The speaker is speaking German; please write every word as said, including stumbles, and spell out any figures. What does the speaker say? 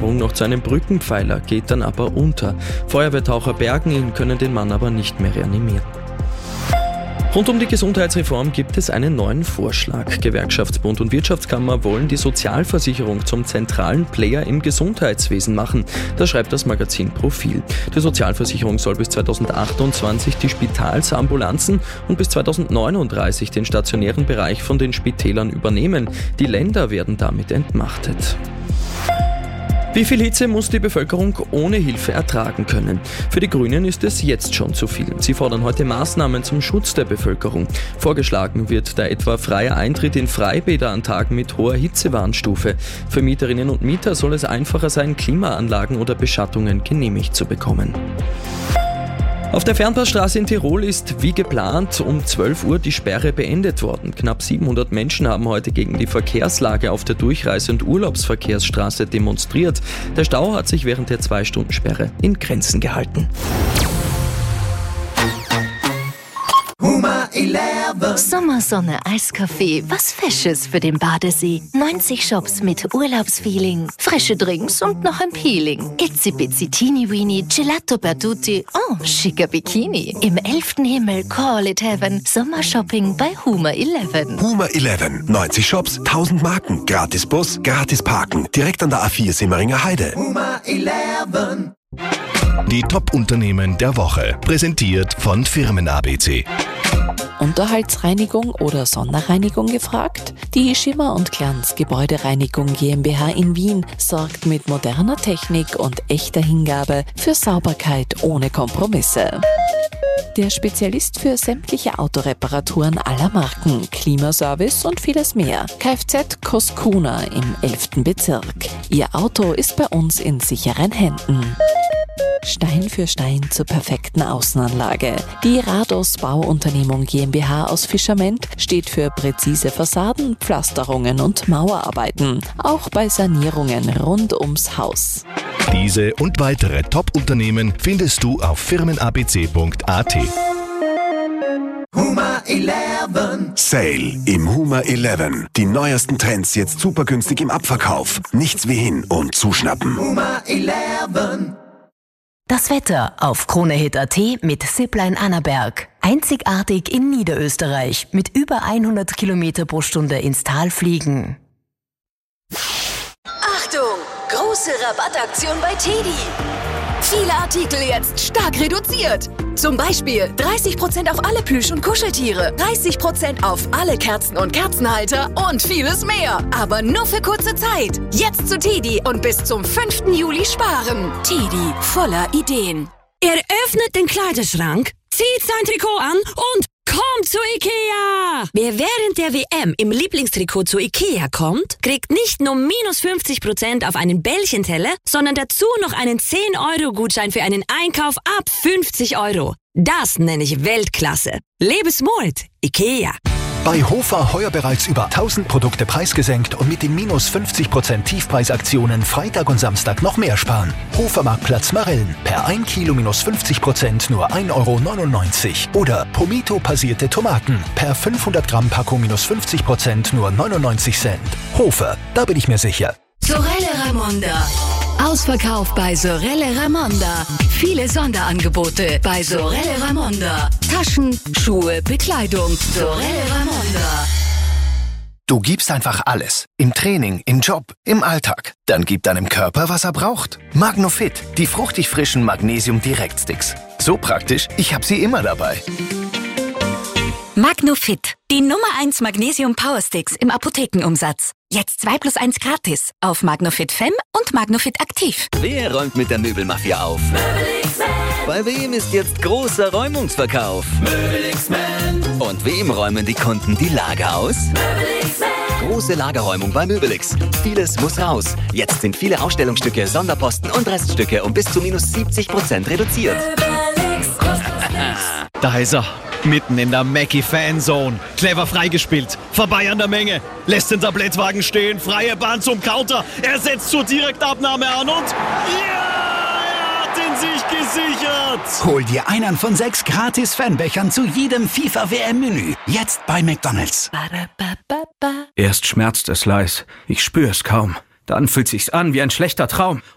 Beförderung noch zu einem Brückenpfeiler, geht dann aber unter. Feuerwehrtaucher bergen ihn, können den Mann aber nicht mehr reanimieren. Rund um die Gesundheitsreform gibt es einen neuen Vorschlag. Gewerkschaftsbund und Wirtschaftskammer wollen die Sozialversicherung zum zentralen Player im Gesundheitswesen machen. Das schreibt das Magazin Profil. Die Sozialversicherung soll bis zweitausendachtundzwanzig die Spitalsambulanzen und bis zweitausendneununddreißig den stationären Bereich von den Spitälern übernehmen. Die Länder werden damit entmachtet. Wie viel Hitze muss die Bevölkerung ohne Hilfe ertragen können? Für die Grünen ist es jetzt schon zu viel. Sie fordern heute Maßnahmen zum Schutz der Bevölkerung. Vorgeschlagen wird da etwa freier Eintritt in Freibäder an Tagen mit hoher Hitzewarnstufe. Für Mieterinnen und Mieter soll es einfacher sein, Klimaanlagen oder Beschattungen genehmigt zu bekommen. Auf der Fernpassstraße in Tirol ist wie geplant um zwölf Uhr die Sperre beendet worden. Knapp siebenhundert Menschen haben heute gegen die Verkehrslage auf der Durchreise- und Urlaubsverkehrsstraße demonstriert. Der Stau hat sich während der Zwei-Stunden-Sperre in Grenzen gehalten. Huma elf. Sommersonne, Eiskaffee, was Fesches für den Badesee. neunzig Shops mit Urlaubsfeeling, frische Drinks und noch ein Peeling. Itzy Bitsy Teeny Weeny, Gelato per Tutti, oh, schicker Bikini. Im elften Himmel, call it heaven, Sommershopping bei Huma elf. Huma elf, neunzig Shops, tausend Marken, gratis Bus, gratis Parken, direkt an der A vier Simmeringer Heide. Huma elf. Die Top-Unternehmen der Woche, präsentiert von Firmen A B C. Unterhaltsreinigung oder Sonderreinigung gefragt? Die Schimmer und Glanz Gebäudereinigung GmbH in Wien sorgt mit moderner Technik und echter Hingabe für Sauberkeit ohne Kompromisse. Der Spezialist für sämtliche Autoreparaturen aller Marken, Klimaservice und vieles mehr. Kfz Koskuna im elften Bezirk. Ihr Auto ist bei uns in sicheren Händen. Stein für Stein zur perfekten Außenanlage. Die Rados Bauunternehmung GmbH aus Fischerment steht für präzise Fassaden, Pflasterungen und Mauerarbeiten. Auch bei Sanierungen rund ums Haus. Diese und weitere Top-Unternehmen findest du auf firmenabc punkt at. Huma elf. Sale im Huma elf. Die neuesten Trends jetzt super günstig im Abverkauf. Nichts wie hin und zuschnappen. Huma elf. Das Wetter auf Kronehit punkt at mit Zipline Annaberg. Einzigartig in Niederösterreich mit über hundert Kilometer pro Stunde ins Tal fliegen. Achtung! Große Rabattaktion bei Teddy. Viele Artikel jetzt stark reduziert. Zum Beispiel dreißig Prozent auf alle Plüsch- und Kuscheltiere, dreißig Prozent auf alle Kerzen und Kerzenhalter und vieles mehr. Aber nur für kurze Zeit. Jetzt zu Teddy und bis zum fünften Juli sparen. Teddy, voller Ideen. Er öffnet den Kleiderschrank, zieht sein Trikot an und kommt zu Ikea! Wer während der W M im Lieblingstrikot zu Ikea kommt, kriegt nicht nur minus fünfzig Prozent auf einen Bällchenteller, sondern dazu noch einen zehn Euro Gutschein für einen Einkauf ab fünfzig Euro. Das nenne ich Weltklasse. Lebe smart, Ikea. Bei Hofer heuer bereits über tausend Produkte preisgesenkt und mit den minus fünfzig Prozent Tiefpreisaktionen Freitag und Samstag noch mehr sparen. Hofer Marktplatz Marillen. Per ein Kilo minus fünfzig Prozent nur ein Euro neunundneunzig. Oder Pomito passierte Tomaten. Per fünfhundert Gramm Packung minus fünfzig Prozent nur neunundneunzig Cent. Hofer, da bin ich mir sicher. Sorelle Ramonda. Ausverkauf bei Sorelle Ramonda. Viele Sonderangebote bei Sorelle Ramonda. Taschen, Schuhe, Bekleidung. Sorelle Ramonda. Du gibst einfach alles. Im Training, im Job, im Alltag. Dann gib deinem Körper, was er braucht. Magnofit, die fruchtig frischen Magnesium-Direkt-Sticks. So praktisch, ich habe sie immer dabei. Magnofit, die Nummer eins Magnesium Power Sticks im Apothekenumsatz. Jetzt zwei plus eins gratis auf Magnofit Femme und Magnofit Aktiv. Wer räumt mit der Möbelmafia auf? Möbelix-Man. Bei wem ist jetzt großer Räumungsverkauf? Möbelix-Man. Und wem räumen die Kunden die Lager aus? Möbelix-Man. Große Lagerräumung bei Möbelix. Vieles muss raus. Jetzt sind viele Ausstellungsstücke, Sonderposten und Reststücke um bis zu minus siebzig Prozent reduziert. Möbelix. Da ist er. Mitten in der Mackie-Fanzone. Clever freigespielt. Vorbei an der Menge. Lässt den Tablettwagen stehen. Freie Bahn zum Counter. Er setzt zur Direktabnahme an und... Ja! Er hat ihn sich gesichert! Hol dir einen von sechs gratis Fanbechern zu jedem FIFA-W M-Menü. Jetzt bei McDonald's. Erst schmerzt es leis. Ich spür's kaum. Dann fühlt sich's an wie ein schlechter Traum.